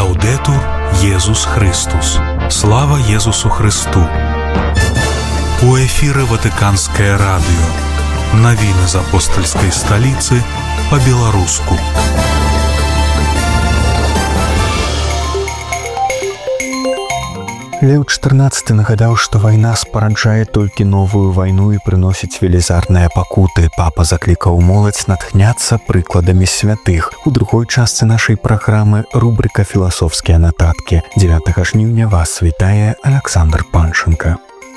Лаўдэтур Езус Христус. Слава Езусу Христу. У эфіры Ватыканскае радыё. Навіны з апостальскай сталіцы па-беларуску. Леў XIV нагадаў, што вайна спараджае толькі новую вайну і прыносіць велізарныя пакуты. Папа заклікаў моладзь натхняцца прыкладамі святых. У другой частцы нашай праграмы рубрыка «Філасофскія нататкі». 9 жніўня вас вітае Александр Панченко.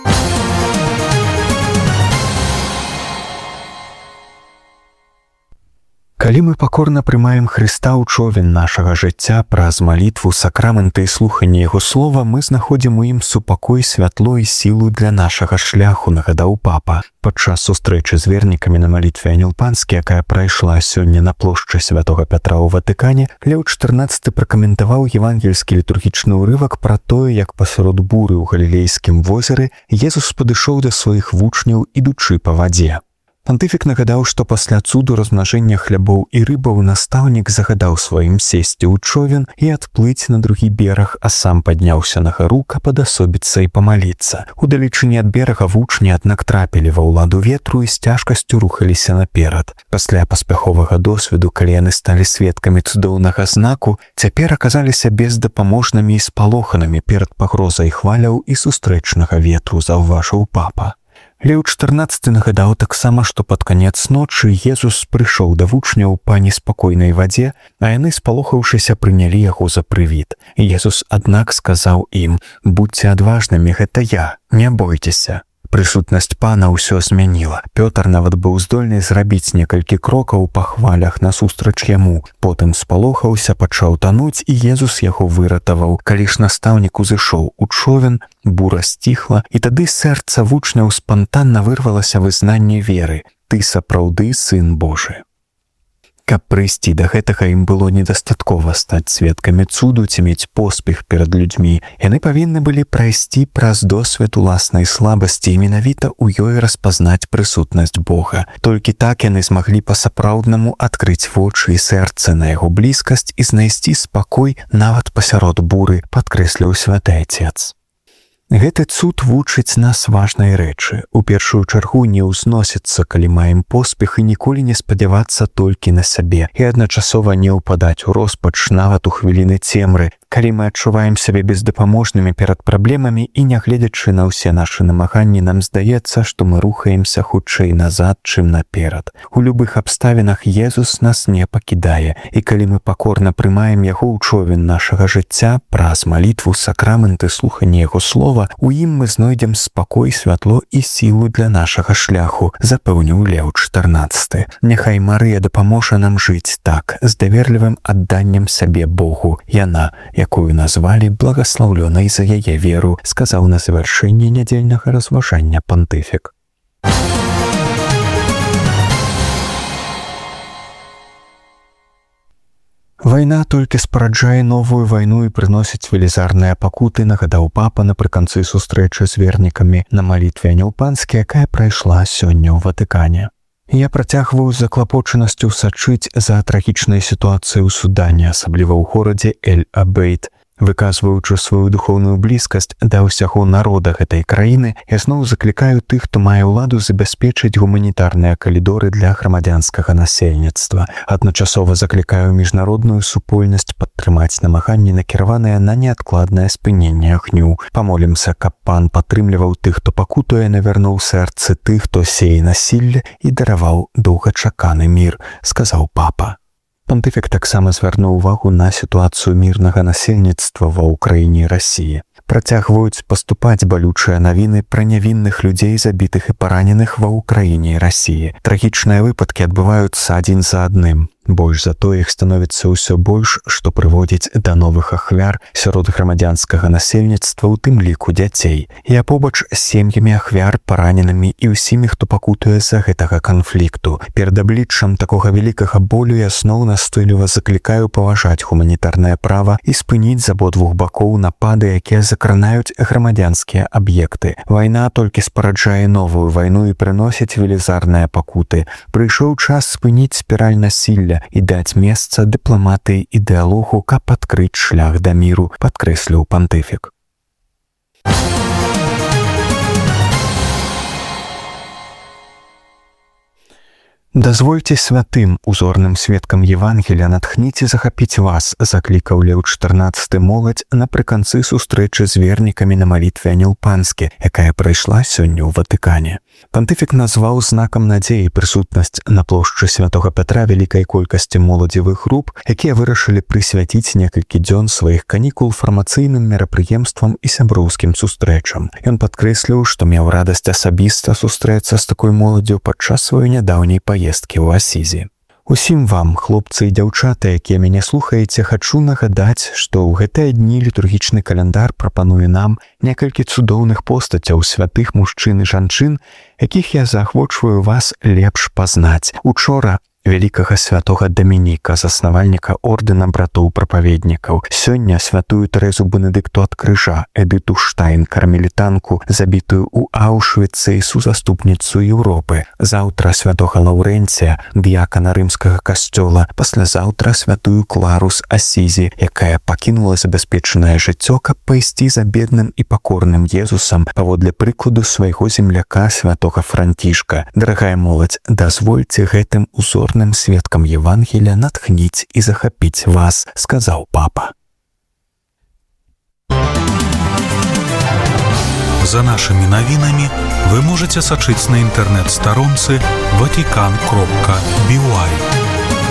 Калі мы пакорна прымаем Хрыста ў човен нашага жыцця праз малітву, сакраменты і слуханне Яго слова, мы знаходзім у ім супакой, святло і сілу для нашага шляху, нагадаў папа. Падчас сустрэчы з вернікамі на малітве Анілпанскі, якая прайшла сёння на плошчы Святога Пятра ў Ватыкане, Леў XIV пракаментаваў евангельскі літургічны ўрывак пра тое, як пасярод буры ў Галілейскім возеры Езус падышоў да сваіх вучняў, ідучы па вадзе. Пантыфік нагадаў, што пасля цуду размнажэння хлябоў і рыбаў настаўнік загадаў сваім сесці ў човен і адплыць на другі бераг, а сам падняўся на гару, каб адасобіцца і памаліцца. У далечыні ад берага вучні, аднак, трапілі ва ўладу ветру і з цяжкасцю рухаліся наперад. Пасля паспяховага досведу, калі яны сталі сведкамі цудоўнага знаку, цяпер аказаліся бездапаможнымі і спалоханымі перад пагрозай хваляў і сустрэчнага ветру, заўважыў папа. Леў XIV нагадаў таксама, што пад канец ночы Езус прыйшоў да вучняў па неспакойнай вадзе, а яны, спалохаўшыся, прынялі яго за прывід. Езус, аднак, сказаў ім: «Будзьце адважнымі, гэта я, не бойцеся». Прысутнасць пана ўсё змяніла. Пётр нават быў здольны зрабіць некалькі крокаў па хвалях насустрач яму. Потым спалохаўся, пачаў тануць, і Езус яго выратаваў. Калі ж настаўнік узышоў у човен, бура сціхла, і тады сэрца вучняў спантанна вырвалася вызнанне веры: «Ты сапраўды сын Божы». Каб прыйсці да гэтага, ім было недастаткова стаць сведкамі цуду ці мець поспех перад людзьмі. Яны павінны былі прайсці праз досвед уласнай слабасці і менавіта ў ёй распазнаць прысутнасць Бога. Толькі так яны змаглі па-сапраўднаму адкрыць вочы і сэрца на яго блізкасць і знайсці спакой нават пасярод буры, падкрэсліў святы Отец. Гэты цуд вучыць нас важнай рэчы. У першую чаргу не ўзносіцца, калі маем поспех, і ніколі не спадзявацца толькі на сябе, і адначасова не ўпадаць у роспач нават у хвіліны цемры, калі мы адчуваем сябе бездапаможнымі перад праблемамі і, нягледзячы на ўсе нашы намаганні, нам здаецца, што мы рухаемся хутчэй назад, чым наперад. У любых абставінах Езус нас не пакідае, і калі мы пакорна прымаем яго ў човен нашага жыцця праз малітву, сакраменты, слуханне яго слова, у ім мы знойдзем спакой, святло і сілу для нашага шляху, запэўніў Леў XIV. Няхай Марыя дапаможа нам жыць так, з даверлівым адданнем сабе Богу. Яна, якую назвалі благаслаўлёнай за яе веру, сказаў на завяршэнне нядзельнага разважання пантыфік. Вайна толькі спараджае новую вайну і прыносіць велізарныя пакуты, нагадаў папа напрыканцы сустрэчы з вернікамі на малітве Анілпанскі, якая прайшла сёння ў Ватыкане. Я працягваю з заклапочанасцю сачыць за трагічнай сітуацыяй у Судане, асабліва ў горадзе Эль-Абейд. Выказваючы сваю духоўную блізкасць да ўсяго народа гэтай краіны, я зноў заклікаю тых, хто мае ўладу, забяспечыць гуманітарныя калідоры для грамадзянскага насельніцтва. Адначасова заклікаю міжнародную супольнасць падтрымаць намаганні, накіраваныя на неадкладнае спыненне агню. Памолімся, каб пан падтрымліваў тых, хто пакутуе, навярнуў сэрцы тых, хто сее насілле, і дараваў доўгачаканы мір, сказаў папа. Пантыфік таксама звярнуў увагу на сітуацыю мірнага насельніцтва ва ўкраіне і Расіі. Працягваюць паступаць балючыя навіны пра нявінных людзей, забітых і параненых ва ўкраіне і Расіі. Трагічныя выпадкі адбываюцца адзін за адным. Больш за тое, іх становіцца ўсё больш, што прыводзіць да новых ахвяр сярод грамадзянскага насельніцтва, у тым ліку дзяцей. Я побач з сем'ямі ахвяр, параненымі і ўсімі, хто пакутуе з-за гэтага канфлікту. Перад абліччам такога вялікага болю я зноў настойліва заклікаю паважаць гуманітарнае права і спыніць з абодвух бакоў напады, якія закранаюць грамадзянскія аб'екты. Вайна толькі спараджае новую вайну і прыносіць велізарныя пакуты. Прыйшоў час спыніць спіраль насілля, Евангелія і даць месца дыпламатыі і дыялогу, каб адкрыць шлях да міру, падкрэсліў пантыфік. Дазвольце святым узорным сведкам Евангелія натхніць і захапіць вас, заклікаў Леў XIV моладзь напрыканцы сустрэчы з вернікамі на малітве Анёл Панскі, якая прайшла сёння ў Ватыкане. Пантыфік назваў знакам надзеі прысутнасць на плошчы святога Пятра вялікай колькасці моладзевых груп, якія вырашылі прысвяціць некалькі дзён сваіх канікул фармацыйным мерапрыемствам і сяброўскім сустрэчам. Ён падкрэсліў, што меў радасць асабіста сустрэцца з такой моладдзю падчас сваёй нядаўняй паездкі ў Асізі. Усім вам, хлопцы і дзяўчаты, якія мяне слухаеце, хачу нагадаць, што ў гэтыя дні літургічны каляндар прапануе нам некалькі цудоўных постацяў святых мужчын і жанчын, якіх я заахвочваю вас лепш пазнаць. Учора вялікага святога Дамініка, заснавальніка ордэна братоў-прапаведнікаў. Сёння святую Тэрэзу Бенедыкту ад крыжа, Эдыту Штайн, кармелітанку, забітую ў Аўшвіцы і сузаступніцу Еўропы. Заўтра святога Лаўрэнція, дыякана рымскага касцёла. Паслязаўтра святую Клару з Асізі, якая пакінула забяспечанае жыццё, каб пайсці за бедным і пакорным Езусам паводле прыкладу свайго земляка святога Францішка. Дарагая моладзь, дазвольце гэтым узорным сведкам Евангелія натхніць і захапіць вас, сказаў папа. За нашими навінамі вы можете сачыць на інтэрнэт-старонцы vatican.by.